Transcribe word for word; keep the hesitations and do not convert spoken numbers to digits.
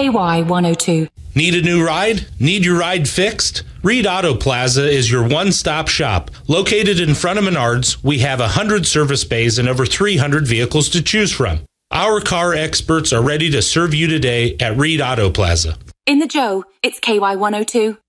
K Y one oh two. Need a new ride? Need your ride fixed? Reed Auto Plaza is your one-stop shop. Located in front of Menards, we have one hundred service bays and over three hundred vehicles to choose from. Our car experts are ready to serve you today at Reed Auto Plaza. In the Joe, it's K Y one oh two.